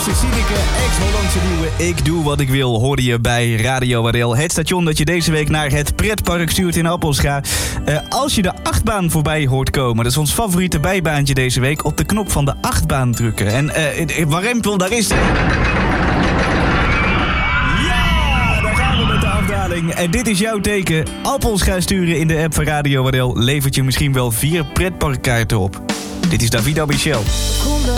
Sineke, ex-Hollandse nieuwe Ik Doe Wat Ik Wil, hoorde je bij Radio Wadeel. Het station dat je deze week naar het pretpark stuurt in Appelscha. Als je de achtbaan voorbij hoort komen, dat is ons favoriete bijbaantje deze week, op de knop van de achtbaan drukken. En Warempel, daar is... En dit is jouw teken. Appelscha sturen in de app van Radio Wadeel levert je misschien wel 4 pretparkkaarten op. Dit is David Michel. Konden